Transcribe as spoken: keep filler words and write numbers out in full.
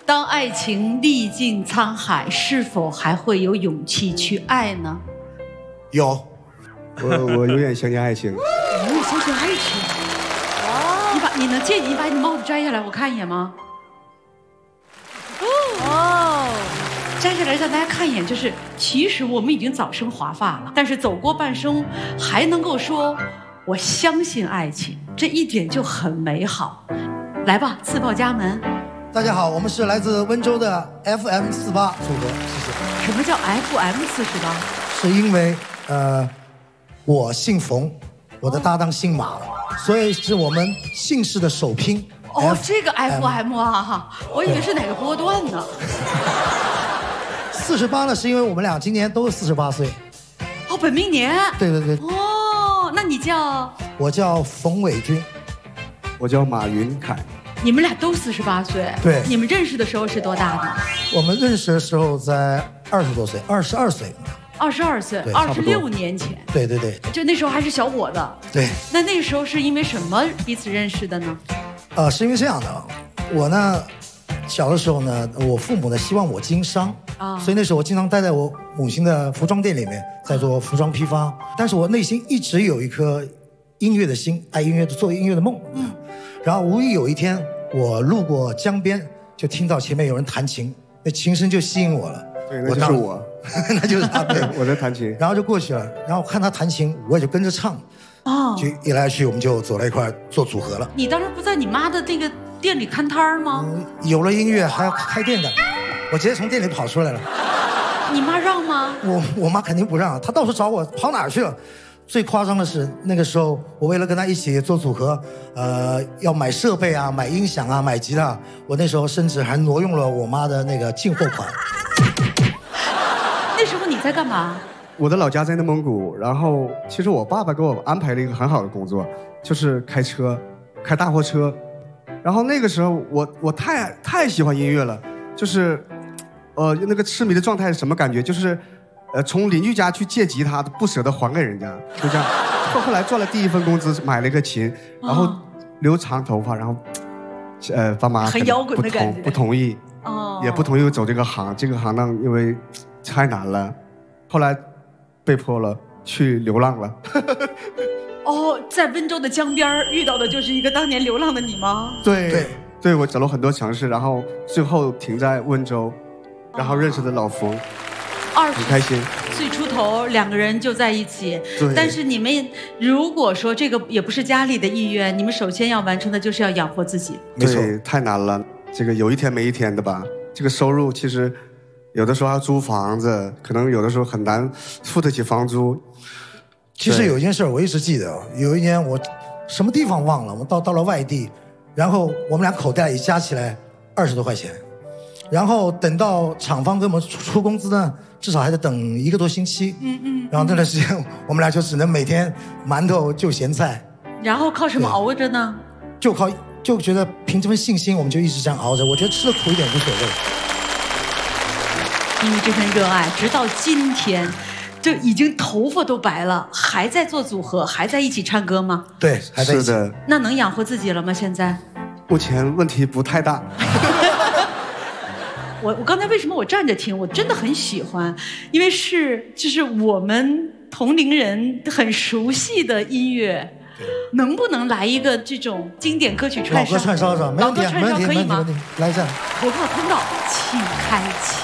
当爱情历尽沧海，是否还会有勇气去爱呢？ 有， 我我永远相信爱情。 永远相信爱情。哦，你把你能介意你把你帽子摘下来，我看一眼吗？哦，摘下来让大家看一眼，就是其实我们已经早生华发了，但是走过半生还能够说我相信爱情，这一点就很美好。来吧，自报家门。 大家好，我们是来自温州的 F M 四八组合，谢谢。 什么叫 F M 四十八？ 是因为呃，我姓冯，我的搭档姓马，所以是我们姓氏的首拼。 哦，这个 F M 啊，我以为是哪个波段呢？ 四十八呢，是因为我们俩今年都四十八岁。 哦，本命年。 对对对。 哦，那你叫？ 我叫冯伟军。 我叫马云凯。 你们俩都四十八岁。 对。 你们认识的时候是多大呢？ 我们认识的时候在二十多岁，二十二岁。 二十二岁，二十六年前。 对对对。 就那时候还是小伙子。 对。 那那个时候是因为什么彼此认识的呢？ 呃，是因为这样的，我呢，小的时候呢，我父母呢希望我经商啊，所以那时候我经常待在我母亲的服装店里面，在做服装批发。但是我内心一直有一颗音乐的心，爱音乐的做音乐的梦。嗯。然后无意有一天，我路过江边，就听到前面有人弹琴，那琴声就吸引我了。 对，那就是我， 那就是他。对， 我在弹琴。 然后就过去了，然后看他弹琴，我也就跟着唱。哦，就一来一去，我们就走到一块做组合了。 你当时不在你妈的那个店里看摊吗？ 嗯，有了音乐还要开店的，我直接从店里跑出来了。 你妈让吗？ 我我妈肯定不让，她到处找我，跑哪儿去了？最夸张的是那个时候，我为了跟她一起做组合，呃，要买设备啊，买音响啊，买吉他，我那时候甚至还挪用了我妈的那个进货款。 那时候你在干嘛？ 我的老家在内蒙古，然后其实我爸爸给我安排了一个很好的工作，就是开车，开大货车。然后那个时候我我太太喜欢音乐了，就是，呃，那个痴迷的状态是什么感觉？就是，呃，从邻居家去借吉他，不舍得还给人家，就这样。后后来赚了第一份工资，买了一个琴，然后留长头发，然后，呃，爸妈很摇滚的感觉， 不同意，哦，也不同意我走这个行，这个行当因为太难了，后来。被迫了去流浪了。 哦，在温州的江边遇到的就是一个当年流浪的你吗？ 对对对，我走了很多城市，然后最后停在温州，然后认识的老冯， 二很开心。 岁出头，两个人就在一起。对。但是你们如果说这个也不是家里的意愿，你们首先要完成的就是要养活自己。 没错，太难了，这个有一天没一天的吧。这个收入其实。有的时候还要租房子，可能有的时候很难付得起房租。 其实有一件事我一直记得，有一年我什么地方忘了，我们到到了外地，然后我们俩口袋里加起来二十多块钱，然后等到厂方给我们出工资呢，至少还得等一个多星期。嗯嗯。然后那段时间我们俩就只能每天馒头就咸菜。 然后靠什么熬着呢？ 就靠就觉得凭这份信心，我们就一直这样熬着。我觉得吃的苦一点无所谓。 因为这份热爱，直到今天，就已经头发都白了，还在做组合，还在一起唱歌吗？ 对，还在一起。 是的。 那能养活自己了吗？现在？ 目前问题不太大。 我我刚才为什么我站着听？我真的很喜欢，因为是就是我们同龄人很熟悉的音乐。能不能来一个这种经典歌曲串烧？ 老歌串烧是吧？没问题， 老歌串烧可以吗？ 来一下。 投票通道，请开启。